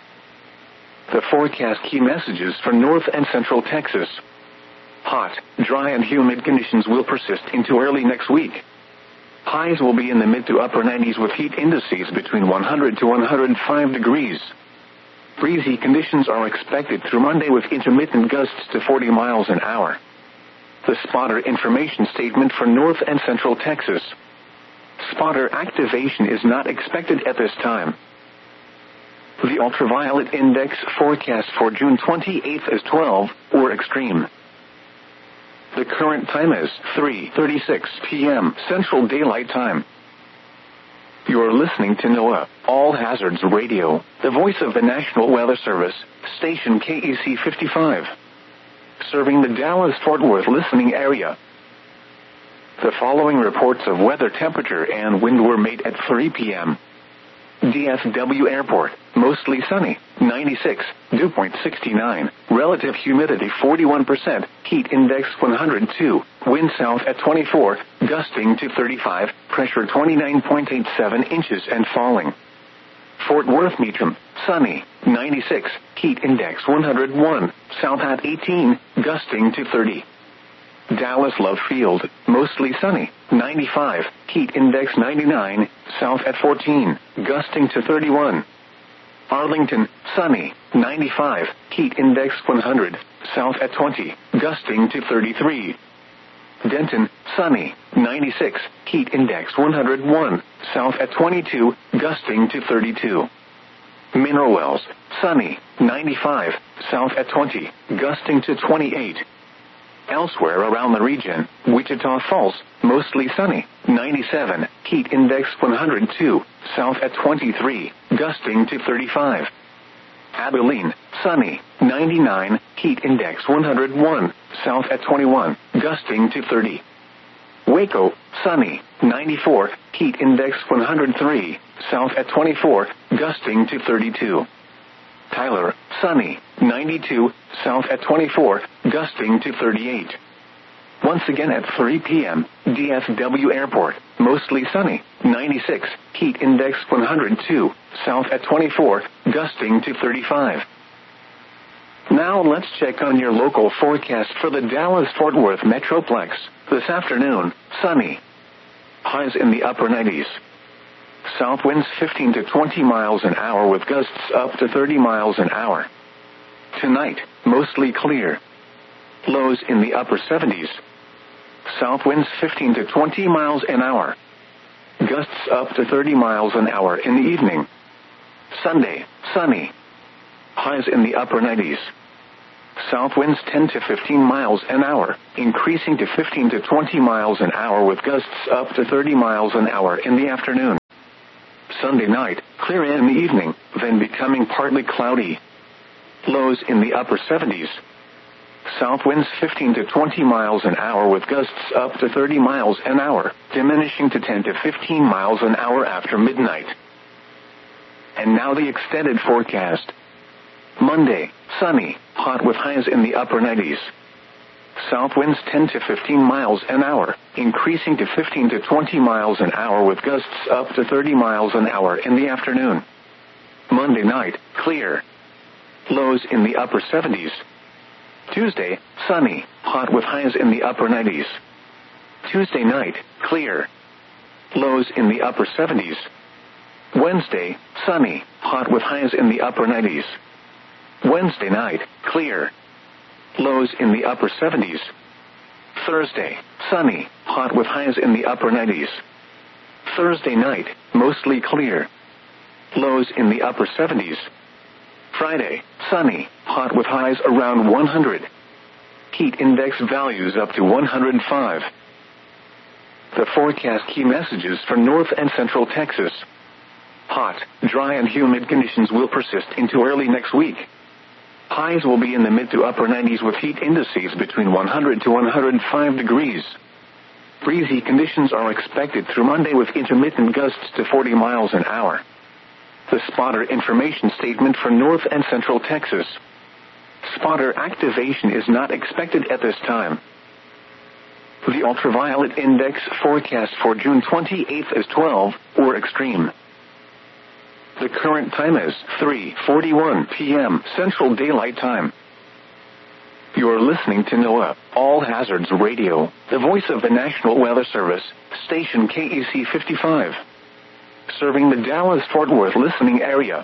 The forecast key messages for North and Central Texas. Hot, dry and humid conditions will persist into early next week. Highs will be in the mid to upper nineties with heat indices between one hundred to one hundred five degrees. Breezy conditions are expected through Monday with intermittent gusts to forty miles an hour. The spotter information statement for North and Central Texas. Spotter activation is not expected at this time. The ultraviolet index forecast for June twenty-eighth is twelve, or extreme. The current time is three thirty-six p.m. Central Daylight Time. You're listening to NOAA, All Hazards Radio, the voice of the National Weather Service, station K E C fifty-five. Serving the Dallas-Fort Worth listening area. The following reports of weather temperature and wind were made at three p.m. D F W Airport, mostly sunny, ninety-six, dew point sixty-nine, relative humidity forty-one percent, heat index one hundred two, wind south at twenty-four, gusting to thirty-five, pressure twenty-nine point eight seven inches and falling. Fort Worth Meacham, sunny, ninety-six, heat index one hundred one, south at eighteen, gusting to thirty. Dallas Love Field, mostly sunny, ninety-five, heat index ninety-nine, south at fourteen, gusting to thirty-one. Arlington, sunny, ninety-five, heat index one hundred, south at twenty, gusting to thirty-three. Denton, sunny, ninety-six, heat index one hundred one, south at twenty-two, gusting to thirty-two. Mineral Wells, sunny, ninety-five, south at twenty, gusting to twenty-eight. Elsewhere around the region, Wichita Falls, mostly sunny, ninety-seven, heat index one hundred two, south at twenty-three, gusting to thirty-five. Abilene, sunny, ninety-nine, heat index one hundred one, south at twenty-one, gusting to thirty. Waco, sunny, ninety-four, heat index one hundred three, south at twenty-four, gusting to thirty-two. Tyler, sunny, ninety-two, south at twenty-four, gusting to thirty-eight. Once again at three p.m., D F W Airport, mostly sunny, ninety-six, heat index one hundred two, south at twenty-four, gusting to thirty-five. Now let's check on your local forecast for the Dallas-Fort Worth Metroplex. This afternoon, sunny. Highs in the upper nineties. South winds fifteen to twenty miles an hour with gusts up to thirty miles an hour. Tonight, mostly clear. Lows in the upper seventies. South winds fifteen to twenty miles an hour. Gusts up to thirty miles an hour in the evening. Sunday, sunny. Highs in the upper nineties. South winds ten to fifteen miles an hour, increasing to fifteen to twenty miles an hour with gusts up to thirty miles an hour in the afternoon. Sunday night, clear in the evening, then becoming partly cloudy. Lows in the upper seventies. South winds fifteen to twenty miles an hour with gusts up to thirty miles an hour, diminishing to ten to fifteen miles an hour after midnight. And now the extended forecast. Monday, sunny, hot with highs in the upper nineties. South winds ten to fifteen miles an hour, increasing to fifteen to twenty miles an hour with gusts up to thirty miles an hour in the afternoon. Monday night, clear. Lows in the upper seventies. Tuesday, sunny, hot with highs in the upper nineties. Tuesday night, clear. Lows in the upper seventies. Wednesday, sunny, hot with highs in the upper nineties. Wednesday night, clear. Lows in the upper seventies. Thursday, sunny, hot with highs in the upper nineties. Thursday night, mostly clear. Lows in the upper seventies. Friday, sunny, hot with highs around one hundred. Heat index values up to one hundred five. The forecast key messages for North and Central Texas. Hot, dry and humid conditions will persist into early next week. Highs will be in the mid to upper nineties with heat indices between one hundred to one hundred five degrees. Breezy conditions are expected through Monday with intermittent gusts to forty miles an hour. The spotter information statement for North and Central Texas. Spotter activation is not expected at this time. The ultraviolet index forecast for June twenty-eighth is twelve, or extreme. The current time is three forty-one p.m. Central Daylight Time. You're listening to NOAA, All Hazards Radio, the voice of the National Weather Service, station K E C fifty-five. Serving the Dallas-Fort Worth listening area.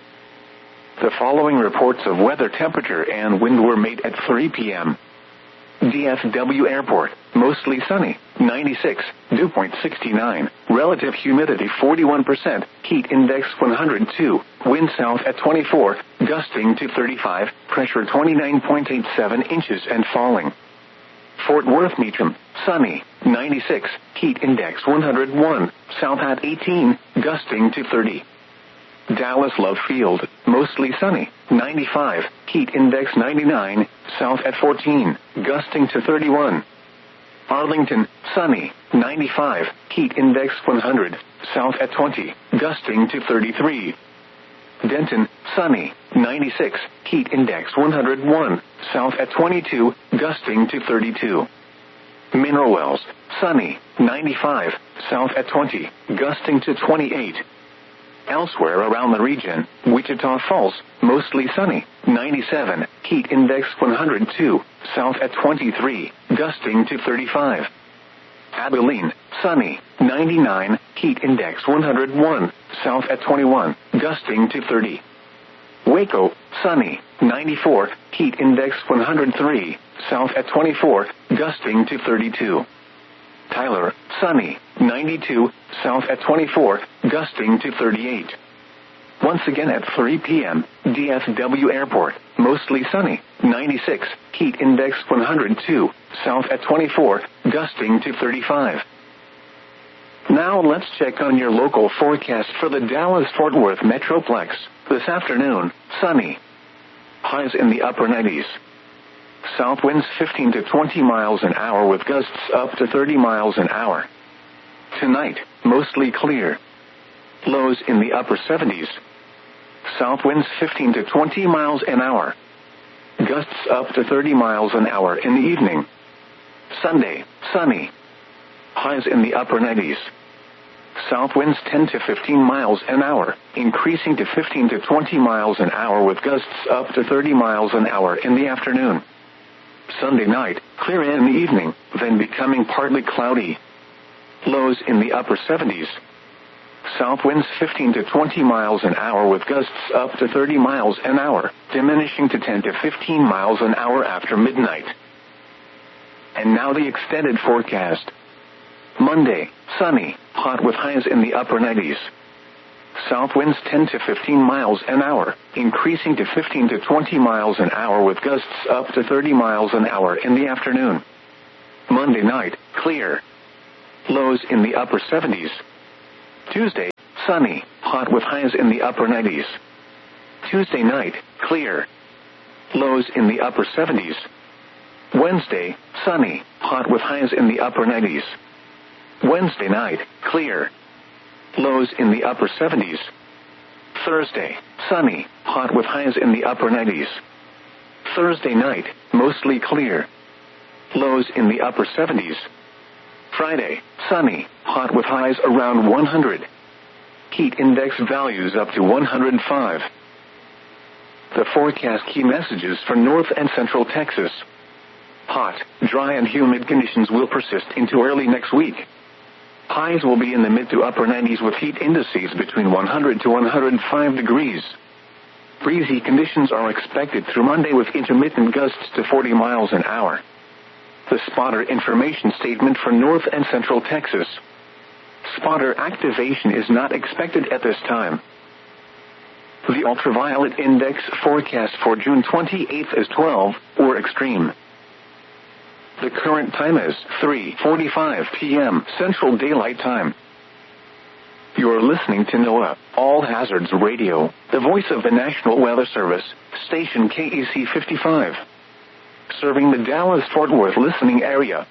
The following reports of weather temperature and wind were made at three p.m. D F W Airport, mostly sunny, ninety-six, dew point sixty-nine, relative humidity forty-one percent, heat index one hundred two, wind south at twenty-four, gusting to thirty-five, pressure twenty-nine point eight seven inches and falling. Fort Worth Meacham, sunny, ninety-six, heat index one hundred one, south at eighteen, gusting to thirty. Dallas Love Field, mostly sunny, ninety-five, heat index ninety-nine, south at fourteen, gusting to thirty-one. Arlington, sunny, ninety-five, heat index one hundred, south at twenty, gusting to thirty-three. Denton, sunny, ninety-six, heat index one hundred one, south at twenty-two, gusting to thirty-two. Mineral Wells, sunny, ninety-five, south at twenty, gusting to twenty-eight. Elsewhere around the region, Wichita Falls, mostly sunny, ninety-seven, heat index one hundred two, south at twenty-three, gusting to thirty-five. Abilene, sunny, ninety-nine, heat index one hundred one, south at twenty-one, gusting to thirty. Waco, sunny, ninety-four, heat index one hundred three, south at twenty-four, gusting to thirty-two. Tyler, sunny, ninety-two, south at twenty-four, gusting to thirty-eight. Once again at three p.m., D F W Airport, mostly sunny, ninety-six, heat index one hundred two, south at twenty-four, gusting to thirty-five. Now let's check on your local forecast for the Dallas-Fort Worth Metroplex. This afternoon, sunny. Highs in the upper nineties. South winds fifteen to twenty miles an hour with gusts up to thirty miles an hour. Tonight, mostly clear. Lows in the upper seventies. South winds fifteen to twenty miles an hour. Gusts up to thirty miles an hour in the evening. Sunday, sunny. Highs in the upper nineties. South winds ten to fifteen miles an hour, increasing to fifteen to twenty miles an hour with gusts up to thirty miles an hour in the afternoon. Sunday night, clear in the evening, then becoming partly cloudy. Lows in the upper seventies. South winds fifteen to twenty miles an hour with gusts up to thirty miles an hour, diminishing to ten to fifteen miles an hour after midnight. And now the extended forecast. Monday, sunny, hot with highs in the upper nineties. south winds ten to fifteen miles an hour, increasing to fifteen to twenty miles an hour with gusts up to thirty miles an hour in the afternoon. Monday night, clear. Lows in the upper seventies. Tuesday, sunny, hot with highs in the upper nineties. Tuesday night, clear. Lows in the upper seventies. Wednesday, sunny, hot with highs in the upper nineties. Wednesday night, clear. Lows in the upper seventies. Thursday, sunny, hot with highs in the upper nineties. Thursday night, mostly clear. Lows in the upper seventies. Friday, sunny, hot with highs around one hundred. Heat index values up to one hundred five. The forecast key messages for North and Central Texas. Hot, dry and humid conditions will persist into early next week. Highs will be in the mid to upper nineties with heat indices between one hundred to one hundred five degrees. Breezy conditions are expected through Monday with intermittent gusts to forty miles an hour. The spotter information statement for North and Central Texas. Spotter activation is not expected at this time. The ultraviolet index forecast for June twenty-eighth is twelve, or extreme. The current time is three forty-five p.m. Central Daylight Time. You're listening to NOAA, All Hazards Radio, the voice of the National Weather Service, station K E C fifty-five. Serving the Dallas-Fort Worth listening area.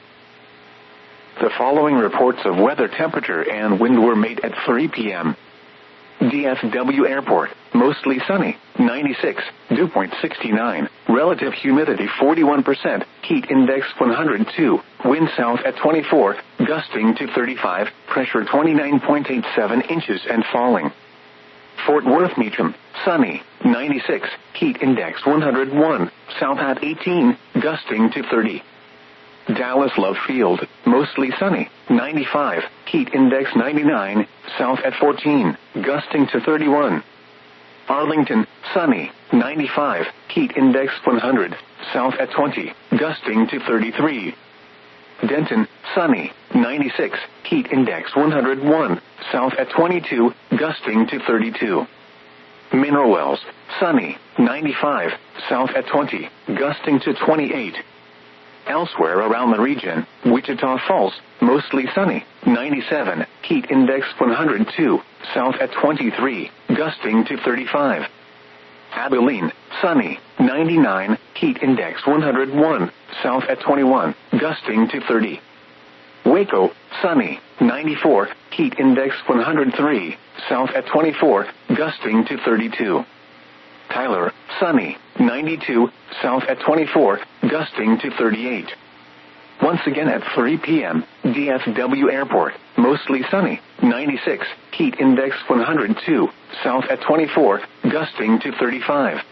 The following reports of weather temperature and wind were made at three p.m. D F W Airport, mostly sunny, ninety-six, dew point sixty-nine, relative humidity forty-one percent, heat index one hundred two, wind south at twenty-four, gusting to thirty-five, pressure twenty-nine point eight seven inches and falling. Fort Worth Meacham, sunny, ninety-six, heat index one hundred one, south at eighteen, gusting to thirty. Dallas Love Field, mostly sunny, ninety-five, heat index ninety-nine, south at fourteen, gusting to thirty-one. Arlington, sunny, ninety-five, heat index one hundred, south at twenty, gusting to thirty-three. Denton, sunny, ninety-six, heat index one hundred one, south at twenty-two, gusting to thirty-two. Mineral Wells, sunny, ninety-five, south at twenty, gusting to twenty-eight. Elsewhere around the region, Wichita Falls, mostly sunny, ninety-seven, heat index one hundred two, south at twenty-three, gusting to thirty-five. Abilene, sunny, ninety-nine, heat index one hundred one, south at twenty-one, gusting to thirty. Waco, sunny, ninety-four, heat index one hundred three, south at twenty-four, gusting to thirty-two. Tyler, sunny, ninety-two, south at twenty-four, gusting to thirty-eight. Once again at three p.m., D F W Airport, mostly sunny, ninety-six, heat index one hundred two, south at twenty-four, gusting to thirty-five.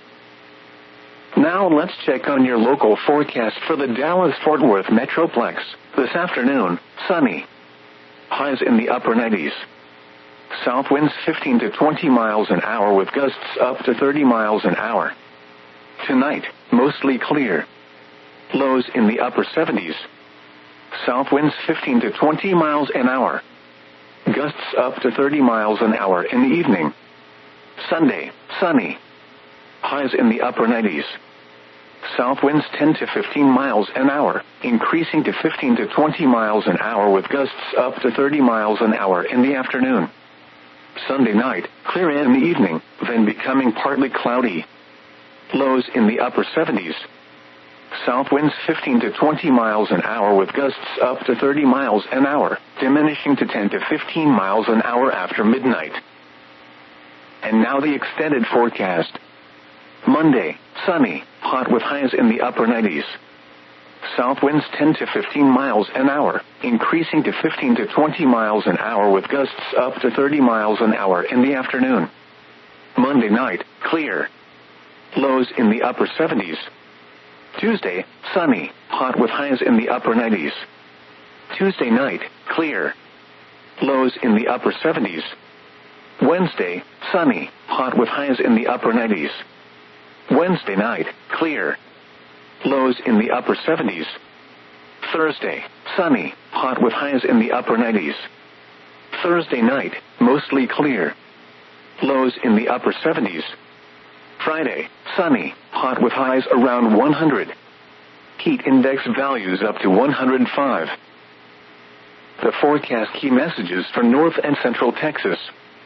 Now let's check on your local forecast for the Dallas-Fort Worth Metroplex. This afternoon, sunny. Highs in the upper nineties. South winds fifteen to twenty miles an hour with gusts up to thirty miles an hour. Tonight, mostly clear. Lows in the upper seventies. South winds fifteen to twenty miles an hour. Gusts up to thirty miles an hour in the evening. Sunday, sunny. Highs in the upper nineties. South winds ten to fifteen miles an hour, increasing to fifteen to twenty miles an hour with gusts up to thirty miles an hour in the afternoon. Sunday night, clear in the evening, then becoming partly cloudy. Lows in the upper seventies. South winds fifteen to twenty miles an hour with gusts up to thirty miles an hour, diminishing to ten to fifteen miles an hour after midnight. And now the extended forecast. Monday, sunny, hot with highs in the upper nineties. South winds ten to fifteen miles an hour, increasing to fifteen to twenty miles an hour with gusts up to thirty miles an hour in the afternoon. Monday night, clear. Lows in the upper seventies. Tuesday, sunny, hot with highs in the upper nineties. Tuesday night, clear. Lows in the upper seventies. Wednesday, sunny, hot with highs in the upper nineties. Wednesday night, clear. Lows in the upper seventies. Thursday, sunny, hot with highs in the upper nineties. Thursday night, mostly clear. lows in the upper seventies. Friday, sunny, hot with highs around one hundred. Heat index values up to one hundred five. The forecast key messages for North and Central Texas.